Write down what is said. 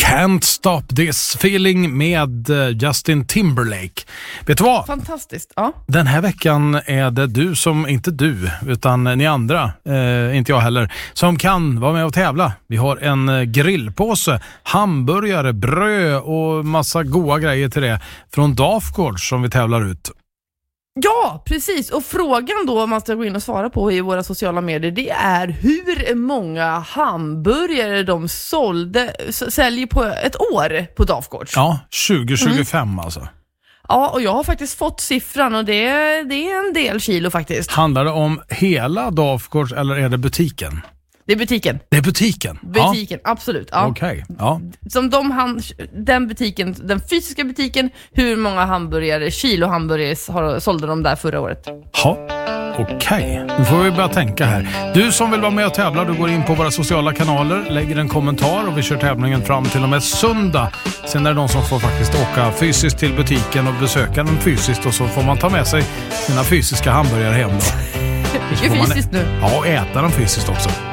Can't Stop This Feeling med Justin Timberlake. Vet du vad? Fantastiskt, ja. Den här veckan är det du som, inte du, utan ni andra, inte jag heller, som kan vara med och tävla. Vi har en grillpåse, hamburgare, bröd och massa goda grejer till det från Dafgård som vi tävlar ut. Ja, precis. Och frågan då man ska gå in och svara på i våra sociala medier, det är hur många hamburgare de säljer på ett år på Dafgårds. Ja, 2025 alltså. Ja, och jag har faktiskt fått siffran och det är en del kilo faktiskt. Handlar det om hela Dafgårds eller är det butiken? Det är butiken. Det är butiken? Butiken, ja. Absolut. Ja. Okej, ja. Som den butiken, den fysiska butiken, hur många kilo hamburgare sålde de där förra året? Ja, okej. Nu får vi börja tänka här. Du som vill vara med och tävla, du går in på våra sociala kanaler, lägger en kommentar och vi kör tävlingen fram till och med söndag. Sen är det de som får faktiskt åka fysiskt till butiken och besöka den fysiskt och så får man ta med sig sina fysiska hamburgare hem då. Mycket fysiskt nu. Ja, och äta dem fysiskt också.